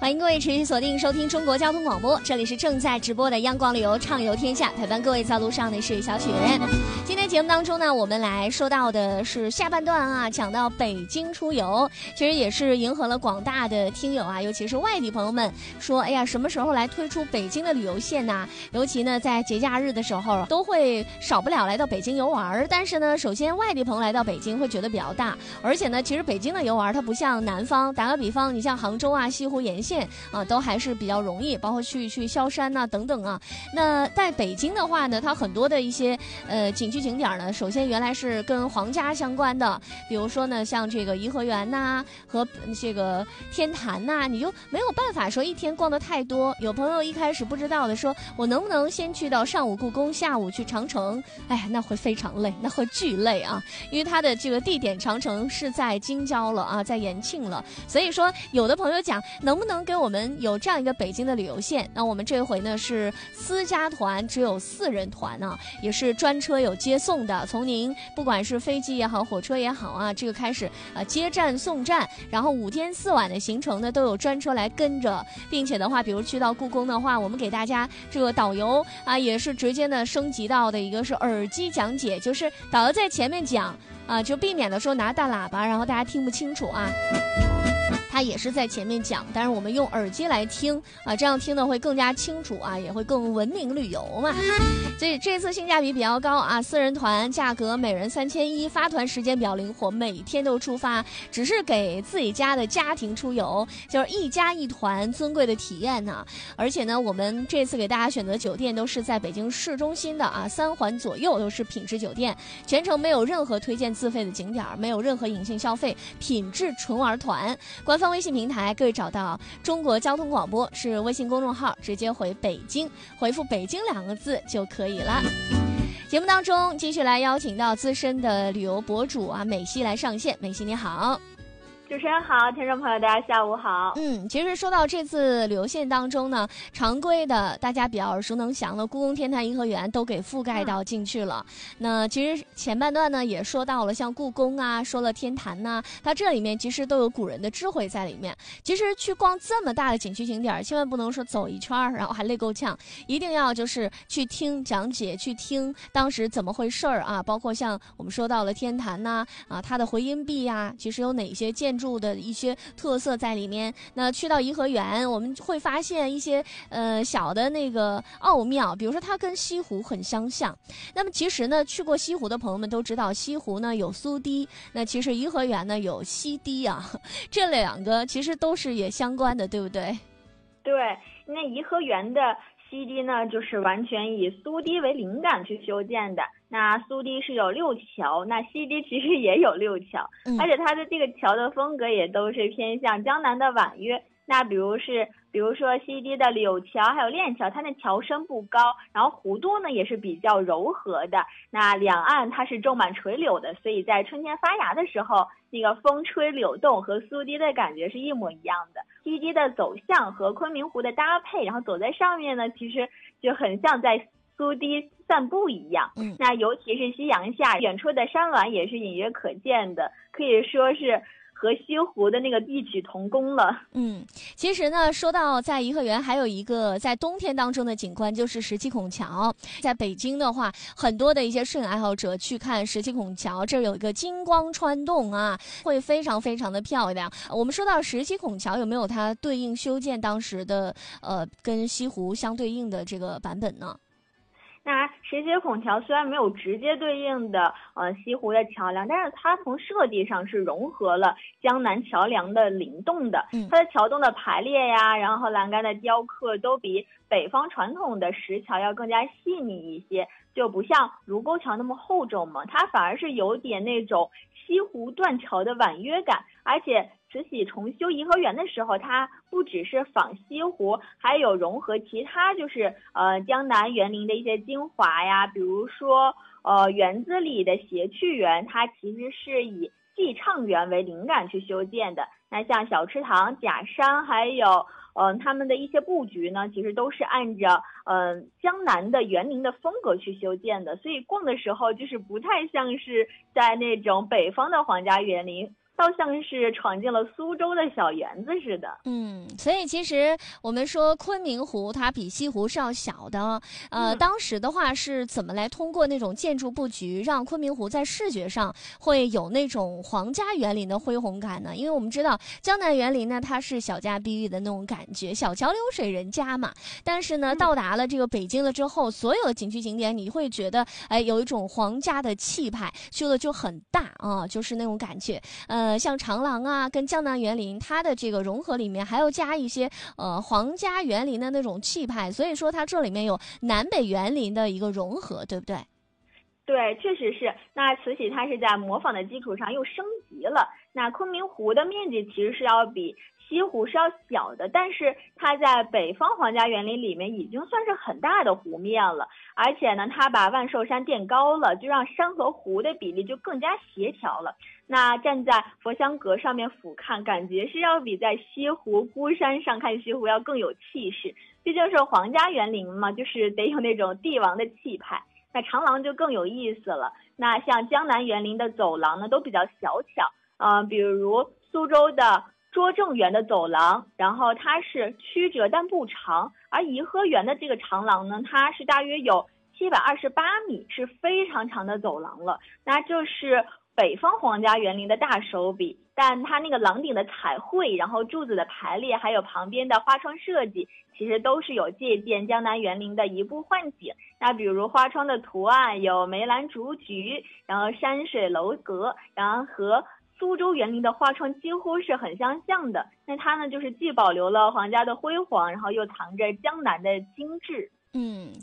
欢迎各位持续锁定收听中国交通广播，这里是正在直播的央广旅游畅游天下，陪伴各位在路上的是小雪。今天节目当中呢，我们来说到的是下半段啊，讲到北京出游，其实也是迎合了广大的听友啊，尤其是外地朋友们说，哎呀，什么时候来推出北京的旅游线呢？尤其呢，在节假日的时候，都会少不了来到北京游玩。但是呢，首先外地朋友来到北京会觉得比较大，而且呢，其实北京的游玩它不像南方，打个比方，你像杭州啊、西湖沿线啊，都还是比较容易，包括去萧山呐、等等啊。那在北京的话呢，它很多的一些景区景点呢，首先原来是跟皇家相关的，比如说呢，像这个颐和园呐、和这个天坛呐、你就没有办法说一天逛得太多。有朋友一开始不知道的说，我能不能先去到上午故宫，下午去长城？哎，那会非常累，那会巨累啊，因为它的这个地点长城是在京郊了啊，在延庆了。所以说，有的朋友讲，能不能给我们有这样一个北京的旅游线？那我们这回呢是私家团，只有4人团啊，也是专车有接送的。从您不管是飞机也好，火车也好啊，这个开始接站送站，然后5天4晚的行程呢都有专车来跟着，并且的话，比如去到故宫的话，我们给大家这个导游啊也是直接呢升级到的一个是耳机讲解，就是导游在前面讲啊，就避免了说拿大喇叭，然后大家听不清楚啊。他也是在前面讲，但是我们用耳机来听啊，这样听的会更加清楚啊，也会更文明旅游嘛。所以这次性价比比较高啊，4人团价格每人3100，发团时间比较灵活，每天都出发，只是给自己家的家庭出游，就是一家一团尊贵的体验呢。而且呢，我们这次给大家选择酒店都是在北京市中心的啊，3环左右都是品质酒店，全程没有任何推荐自费的景点，没有任何隐性消费，品质纯玩团。官方微信平台各位找到中国交通广播是微信公众号，直接回北京，回复北京2个字就可以了。节目当中继续来邀请到资深的旅游博主啊美西来上线。美西你好。 主持人好，听众朋友大家下午好。 其实说到这次旅游线当中呢，常规的大家比较耳熟能详的故宫、天坛、颐和园都给覆盖到进去了。那其实前半段呢也说到了像故宫啊，说了天坛呐，它这里面其实都有古人的智慧在里面。其实去逛这么大的景区景点，千万不能说走一圈然后还累够呛，一定要就是去听讲解，去听当时怎么回事啊，包括像我们说到了天坛呐啊，它的回音壁啊，其实有哪些建筑的一些特色在里面。那去到颐和园，我们会发现一些小的那个奥妙，比如说它跟西湖很相像。那么其实呢，去过西湖的朋友们都知道，西湖呢有苏堤，那其实颐和园呢有西堤啊，这2个其实都是也相关的，对不对？ 对，那颐和园的西堤呢，就是完全以苏堤为灵感去修建的。那苏堤是有6桥，那西堤其实也有6桥，而且它的这个桥的风格也都是偏向江南的婉约。那比如说西堤的柳桥还有链桥，它那桥身不高，然后弧度呢也是比较柔和的，那两岸它是种满垂柳的，所以在春天发芽的时候，那个风吹柳动和苏堤的感觉是一模一样的。西堤的走向和昆明湖的搭配，然后走在上面呢，其实就很像在苏堤散步一样。那尤其是夕阳下，远处的山峦也是隐约可见的，可以说是和西湖的那个异曲同工了。 其实呢，说到在颐和园还有一个在冬天当中的景观，就是17孔桥。在北京的话，很多的一些摄影爱好者去看17孔桥，这有一个金光穿洞啊，会非常非常的漂亮。我们说到17孔桥，有没有它对应修建当时的跟西湖相对应的这个版本呢？ 那17孔桥虽然没有直接对应的西湖的桥梁，但是它从设计上是融合了江南桥梁的灵动的。它的桥洞的排列呀，然后栏杆的雕刻都比北方传统的石桥要更加细腻一些，就不像卢沟桥那么厚重嘛，它反而是有点那种西湖断桥的婉约感。而且慈禧重修颐和园的时候，它不只是仿西湖，还有融合其他就是江南园林的一些精华呀，比如说园子里的谐趣园，它其实是以寄畅园为灵感去修建的。那像小池塘、假山还有他们的一些布局呢，其实都是按照江南的园林的风格去修建的，所以逛的时候就是不太像是在那种北方的皇家园林， 倒像是闯进了苏州的小园子似的。 所以其实我们说昆明湖它比西湖是要小的，当时的话是怎么来通过那种建筑布局，让昆明湖在视觉上会有那种皇家园林的恢宏感呢？因为我们知道江南园林呢，它是小家碧玉的那种感觉，小桥流水人家嘛。但是呢，到达了这个北京了之后，所有的景区景点你会觉得，有一种皇家的气派，修的就很大啊，就是那种感觉。像长廊啊，跟江南园林，它的这个融合里面还要加一些皇家园林的那种气派，所以说它这里面有南北园林的一个融合，对不对？ 对，确实是。那慈禧它是在模仿的基础上又升级了。那昆明湖的面积其实是要比西湖是要小的，但是它在北方皇家园林里面已经算是很大的湖面了。而且呢，它把万寿山垫高了，就让山和湖的比例就更加协调了。那站在佛香阁上面俯瞰，感觉是要比在西湖孤山上看西湖要更有气势。毕竟是皇家园林嘛，就是得有那种帝王的气派。那长廊就更有意思了。那像江南园林的走廊呢，都比较小巧，比如苏州的拙政园的走廊，然后它是曲折但不长，而颐和园的这个长廊呢，它是大约有728米，是非常长的走廊了。那这是北方皇家园林的大手笔，但它那个廊顶的彩绘，然后柱子的排列，还有旁边的花窗设计，其实都是有借鉴江南园林的移步换景。那比如花窗的图案有梅兰竹菊，然后山水楼阁，然后和苏州园林的花窗几乎是很相像的。那它呢，就是既保留了皇家的辉煌，然后又藏着江南的精致。